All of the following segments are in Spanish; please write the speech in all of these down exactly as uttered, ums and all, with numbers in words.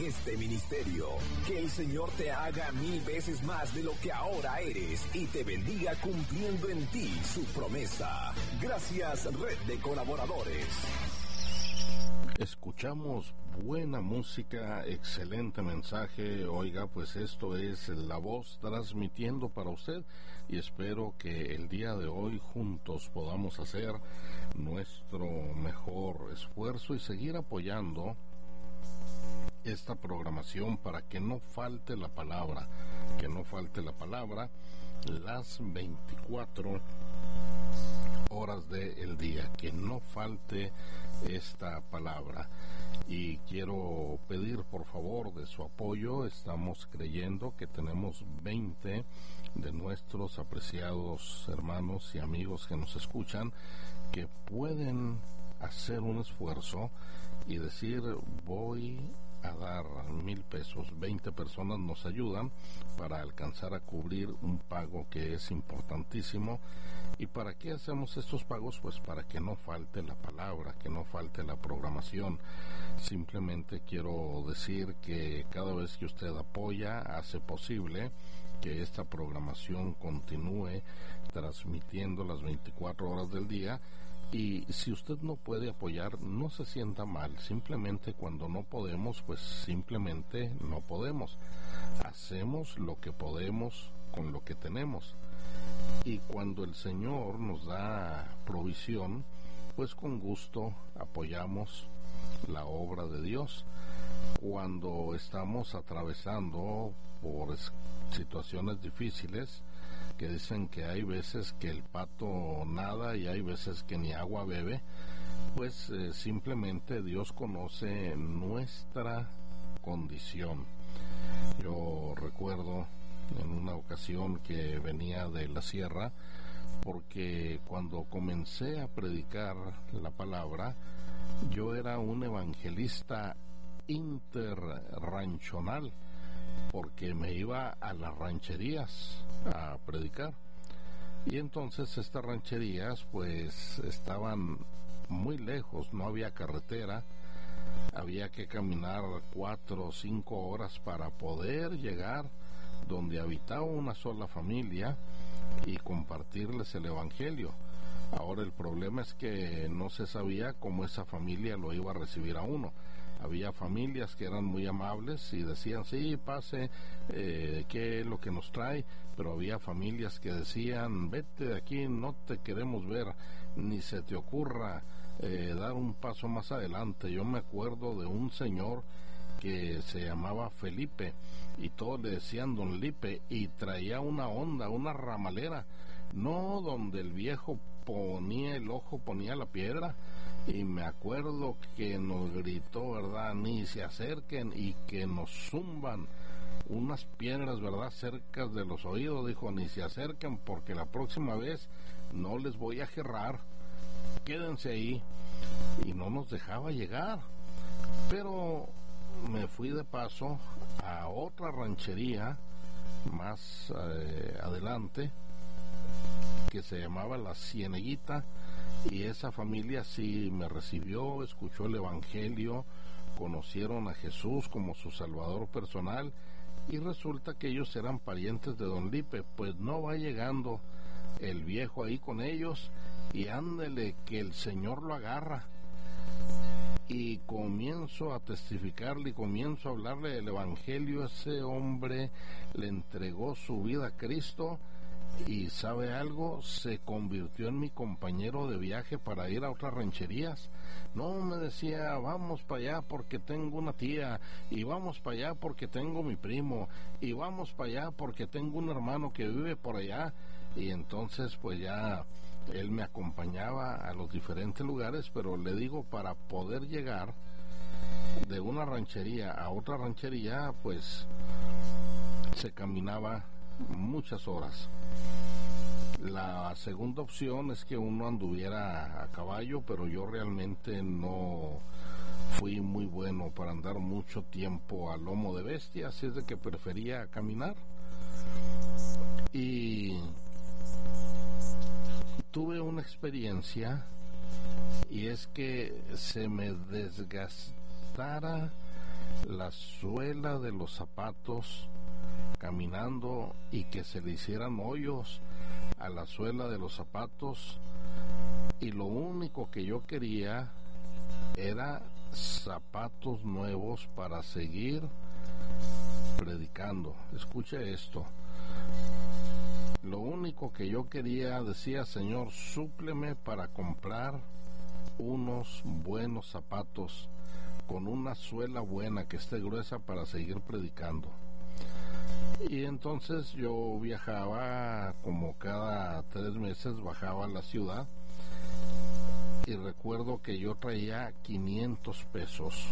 este ministerio. Que el Señor te haga mil veces más de lo que ahora eres y te bendiga cumpliendo en ti su promesa. Gracias, Red de Colaboradores. Escuchamos buena música, excelente mensaje. Oiga, pues esto es La Voz transmitiendo para usted y espero que el día de hoy juntos podamos hacer nuestro mejor esfuerzo y seguir apoyando esta programación para que no falte la palabra, que no falte la palabra las veinticuatro horas del día, que no falte esta palabra. Y quiero pedir por favor de su apoyo. Estamos creyendo que tenemos veinte de nuestros apreciados hermanos y amigos que nos escuchan que pueden hacer un esfuerzo y decir: voy a dar mil pesos. Veinte personas nos ayudan para alcanzar a cubrir un pago que es importantísimo. ¿Y para qué hacemos estos pagos? Pues para que no falte la palabra, que no falte la programación. Simplemente quiero decir que cada vez que usted apoya, hace posible que esta programación continúe transmitiendo las veinticuatro horas del día. Y si usted no puede apoyar, no se sienta mal. Simplemente cuando no podemos, pues simplemente no podemos. Hacemos lo que podemos con lo que tenemos. Y cuando el Señor nos da provisión, pues con gusto apoyamos la obra de Dios. Cuando estamos atravesando por situaciones difíciles, que dicen que hay veces que el pato nada y hay veces que ni agua bebe, pues eh, simplemente Dios conoce nuestra condición. Yo recuerdo en una ocasión que venía de la sierra, porque cuando comencé a predicar la palabra, yo era un evangelista interranchonal, porque me iba a las rancherías a predicar. Y entonces estas rancherías pues estaban muy lejos, no había carretera, había que caminar cuatro o cinco horas para poder llegar donde habitaba una sola familia y compartirles el evangelio. Ahora el problema es que no se sabía cómo esa familia lo iba a recibir a uno. Había familias que eran muy amables y decían: sí, pase, eh, ¿qué es lo que nos trae? Pero había familias que decían: vete de aquí, no te queremos ver, ni se te ocurra eh, dar un paso más adelante. Yo me acuerdo de un señor que se llamaba Felipe y todos le decían Don Lipe, y traía una onda, una ramalera, no donde el viejo ponía el ojo, ponía la piedra. Y me acuerdo que nos gritó, ¿verdad? Ni se acerquen, y que nos zumban unas piedras, ¿verdad? Cerca de los oídos. Dijo: ni se acerquen, porque la próxima vez no les voy a jerrar, quédense ahí. Y no nos dejaba llegar. Pero me fui de paso a otra ranchería más eh, adelante, que se llamaba La Cieneguita, y esa familia sí me recibió, escuchó el evangelio, conocieron a Jesús como su salvador personal, y resulta que ellos eran parientes de Don Lipe. Pues no va llegando el viejo ahí con ellos, y ándele que el Señor lo agarra, y comienzo a testificarle y comienzo a hablarle del evangelio. Ese hombre le entregó su vida a Cristo, y ¿sabe algo? Se convirtió en mi compañero de viaje para ir a otras rancherías. No, me decía: vamos para allá porque tengo una tía, y vamos para allá porque tengo mi primo, y vamos para allá porque tengo un hermano que vive por allá. Y entonces pues ya él me acompañaba a los diferentes lugares, pero le digo, para poder llegar de una ranchería a otra ranchería, pues se caminaba muchas horas. La segunda opción es que uno anduviera a caballo, pero yo realmente no fui muy bueno para andar mucho tiempo a lomo de bestia, así es de que prefería caminar. Y tuve una experiencia, y es que se me desgastara la suela de los zapatos caminando y que se le hicieran hoyos a la suela de los zapatos, y lo único que yo quería era zapatos nuevos para seguir predicando. Escuche esto. Lo único que yo quería, decía: Señor, súpleme para comprar unos buenos zapatos con una suela buena que esté gruesa para seguir predicando. Y entonces yo viajaba como cada tres meses, bajaba a la ciudad, y recuerdo que yo traía quinientos pesos,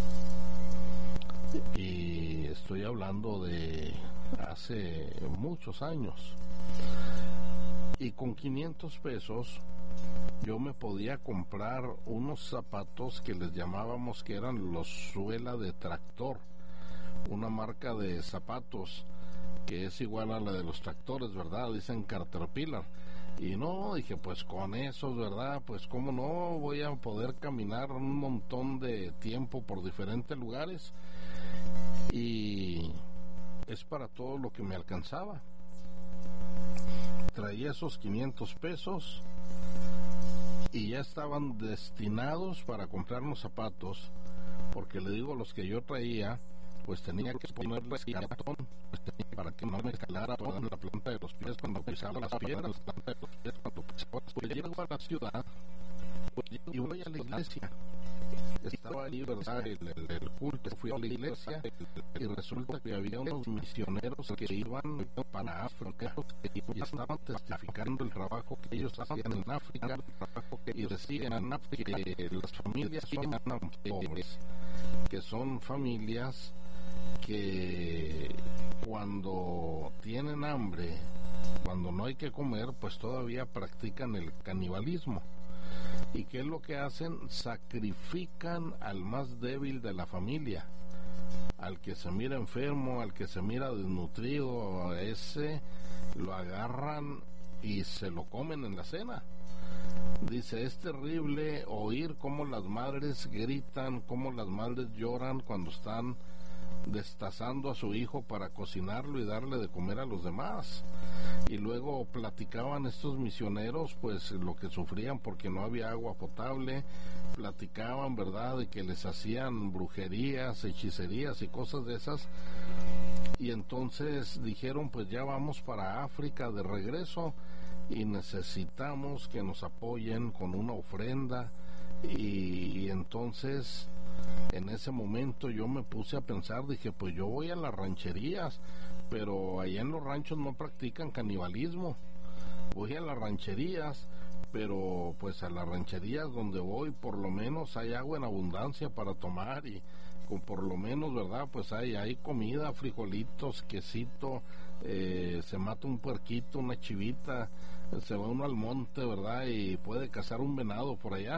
y estoy hablando de hace muchos años, y con quinientos pesos yo me podía comprar unos zapatos que les llamábamos, que eran los suela de tractor, una marca de zapatos que es igual a la de los tractores, ¿verdad? Dicen Caterpillar. Y no, dije, pues con esos, ¿verdad? Pues cómo no, voy a poder caminar un montón de tiempo por diferentes lugares, y es para todo lo que me alcanzaba. Traía esos quinientos pesos y ya estaban destinados para comprarnos zapatos, porque le digo, los que yo traía, pues tenía que ponerles cartón para que no me calara toda la planta de los pies cuando pisaba las piedras. Pues llego a la ciudad y voy a la iglesia. Estaba ahí, ¿verdad?, el, el, el culto. Fui a la iglesia y resulta que había unos misioneros que iban para África y estaban testificando el trabajo que ellos hacían en África, y decían que las familias son pobres, que son familias que cuando tienen hambre, cuando no hay que comer, pues todavía practican el canibalismo. ¿Y qué es lo que hacen? Sacrifican al más débil de la familia, al que se mira enfermo, al que se mira desnutrido, a ese lo agarran y se lo comen en la cena. Dice, es terrible oír cómo las madres gritan, cómo las madres lloran cuando están destazando a su hijo para cocinarlo y darle de comer a los demás. Y luego platicaban estos misioneros pues lo que sufrían porque no había agua potable, platicaban, ¿verdad?, de que les hacían brujerías, hechicerías y cosas de esas. Y entonces dijeron, pues ya vamos para África de regreso y necesitamos que nos apoyen con una ofrenda. Y, y entonces en ese momento yo me puse a pensar, dije, pues yo voy a las rancherías, pero allá en los ranchos no practican canibalismo. Voy a las rancherías, pero pues a las rancherías donde voy por lo menos hay agua en abundancia para tomar, y con por lo menos, ¿verdad?, pues hay, hay comida, frijolitos, quesito, eh, se mata un puerquito, una chivita, se va uno al monte, ¿verdad?, y puede cazar un venado por allá.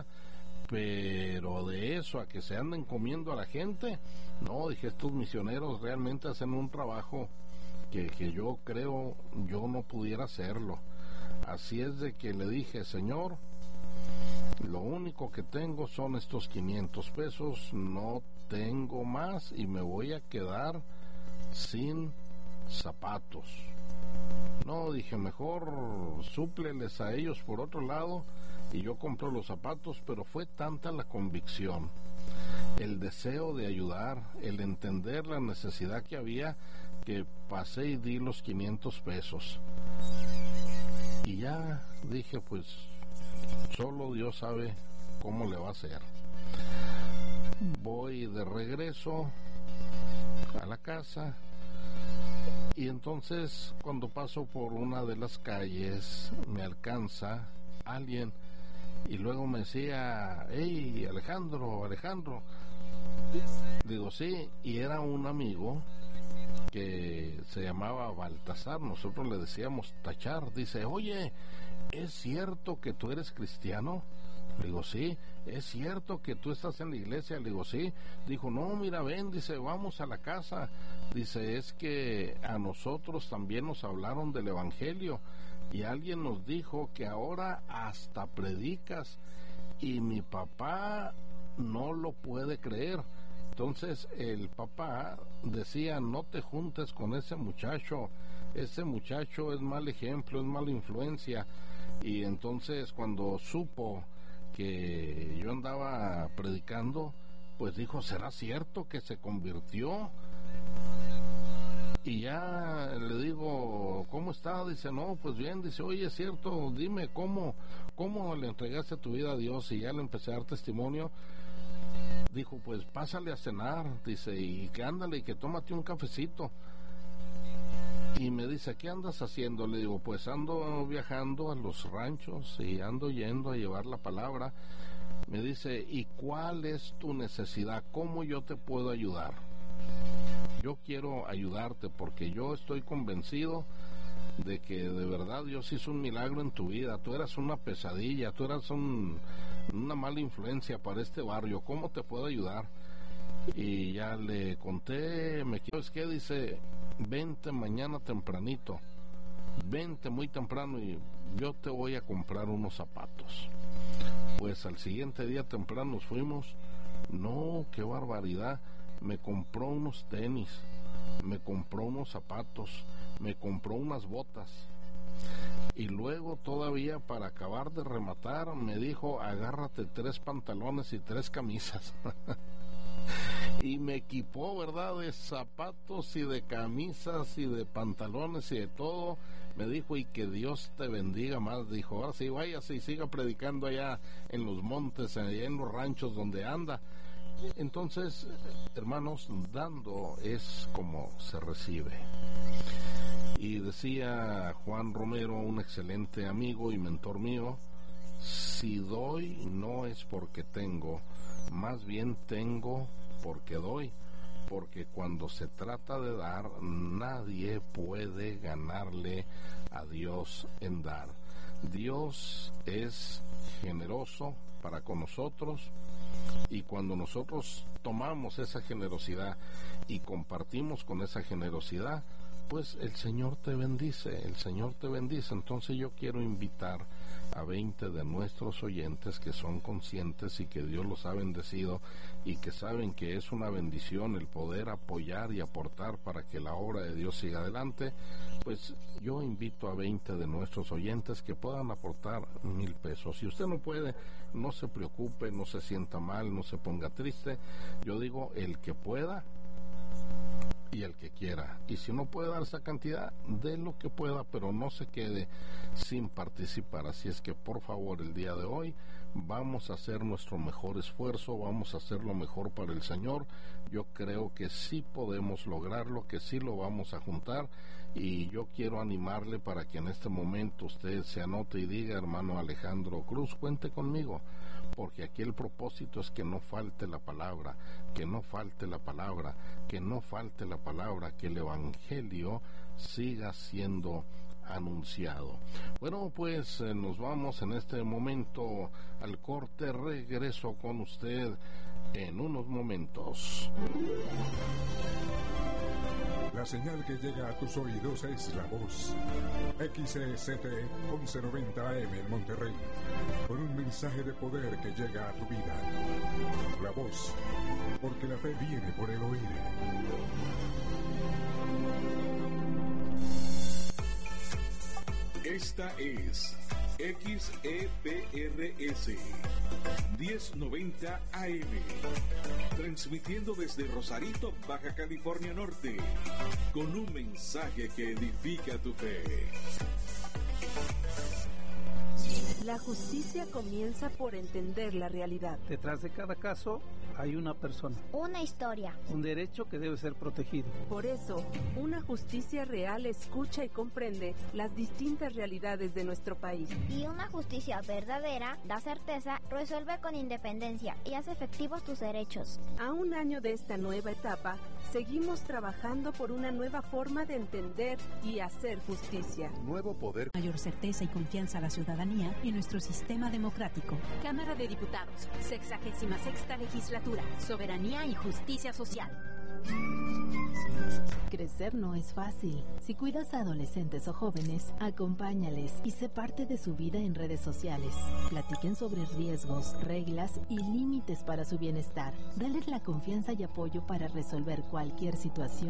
Pero de eso a que se anden comiendo a la gente, no, dije, estos misioneros realmente hacen un trabajo que, que yo creo yo no pudiera hacerlo. Así es de que le dije, Señor, lo único que tengo son estos quinientos pesos, no tengo más y me voy a quedar sin zapatos. No, dije, mejor súpleles a ellos por otro lado y yo compro los zapatos. Pero fue tanta la convicción, el deseo de ayudar, el entender la necesidad que había, que pasé y di los quinientos pesos. Y ya dije, pues solo Dios sabe cómo le va a hacer. Voy de regreso a la casa, y entonces cuando paso por una de las calles me alcanza alguien y luego me decía, hey, Alejandro, Alejandro. Digo, sí, y era un amigo que se llamaba Baltasar, nosotros le decíamos Tachar. Dice, oye, ¿es cierto que tú eres cristiano? Le digo, sí. ¿Es cierto que tú estás en la iglesia? Le digo, sí. Dijo, no, mira, ven, dice, vamos a la casa. Dice, es que a nosotros también nos hablaron del evangelio y alguien nos dijo que ahora hasta predicas, y mi papá no lo puede creer. Entonces el papá decía, no te juntes con ese muchacho, ese muchacho es mal ejemplo, es mala influencia. Y entonces cuando supo que yo andaba predicando, pues dijo, ¿será cierto que se convirtió? Y ya le digo, ¿cómo está? Dice, no, pues bien. Dice, oye, es cierto, dime, ¿cómo, cómo le entregaste tu vida a Dios? Y ya le empecé a dar testimonio. Dijo, pues pásale a cenar, dice, y que ándale y que tómate un cafecito. Y me dice, ¿qué andas haciendo? Le digo, pues ando viajando a los ranchos y ando yendo a llevar la palabra. Me dice, ¿y cuál es tu necesidad? ¿Cómo yo te puedo ayudar? Yo quiero ayudarte porque yo estoy convencido de que de verdad Dios hizo un milagro en tu vida. Tú eras una pesadilla, tú eras un, una mala influencia para este barrio. ¿Cómo te puedo ayudar? Y ya le conté, me quiero, es que dice, vente mañana tempranito, vente muy temprano y yo te voy a comprar unos zapatos. Pues al siguiente día temprano nos fuimos. No, qué barbaridad. Me compró unos tenis, me compró unos zapatos, me compró unas botas. Y luego todavía, para acabar de rematar, me dijo, agárrate tres pantalones y tres camisas. Y me equipó, ¿verdad?, de zapatos y de camisas y de pantalones y de todo. Me dijo, y que Dios te bendiga más. Dijo, ahora sí, váyase y siga predicando allá en los montes, allá en los ranchos donde anda. Entonces, hermanos, dando es como se recibe. Y decía Juan Romero, un excelente amigo y mentor mío, si doy no es porque tengo, más bien tengo porque doy, porque cuando se trata de dar, nadie puede ganarle a Dios en dar. Dios es generoso para con nosotros, y cuando nosotros tomamos esa generosidad y compartimos con esa generosidad, pues el Señor te bendice, el Señor te bendice. Entonces yo quiero invitar a veinte de nuestros oyentes que son conscientes y que Dios los ha bendecido y que saben que es una bendición el poder apoyar y aportar para que la obra de Dios siga adelante. Pues yo invito a veinte de nuestros oyentes que puedan aportar mil pesos. Si usted no puede, no se preocupe, no se sienta mal, no se ponga triste. Yo digo, el que pueda y el que quiera. Y si no puede dar esa cantidad, dé lo que pueda, pero no se quede sin participar. Así es que, por favor, el día de hoy vamos a hacer nuestro mejor esfuerzo, vamos a hacer lo mejor para el Señor. Yo creo que sí podemos lograrlo, que sí lo vamos a juntar, y yo quiero animarle para que en este momento usted se anote y diga, hermano Alejandro Cruz, cuente conmigo, porque aquí el propósito es que no falte la palabra, que no falte la palabra, que no falte la palabra, que el Evangelio siga siendo anunciado. Bueno, pues eh, nos vamos en este momento al corte. Regreso con usted en unos momentos. La señal que llega a tus oídos es la voz X E C T once noventa A M en Monterrey, con un mensaje de poder que llega a tu vida. La voz, porque la fe viene por el oír. Esta es X E P R S diez noventa A M, transmitiendo desde Rosarito, Baja California Norte, con un mensaje que edifica tu fe. La justicia comienza por entender la realidad. Detrás de cada caso hay una persona. Una historia. Un derecho que debe ser protegido. Por eso, una justicia real escucha y comprende las distintas realidades de nuestro país. Y una justicia verdadera da certeza, resuelve con independencia y hace efectivos tus derechos. A un año de esta nueva etapa, seguimos trabajando por una nueva forma de entender y hacer justicia. Nuevo poder. Mayor certeza y confianza a la ciudadanía en nuestro sistema democrático. Cámara de Diputados, sexagésima sexta legislatura, soberanía y justicia social. Crecer no es fácil. Si cuidas a adolescentes o jóvenes, acompáñales y sé parte de su vida en redes sociales. Platiquen sobre riesgos, reglas y límites para su bienestar. Dales la confianza y apoyo para resolver cualquier situación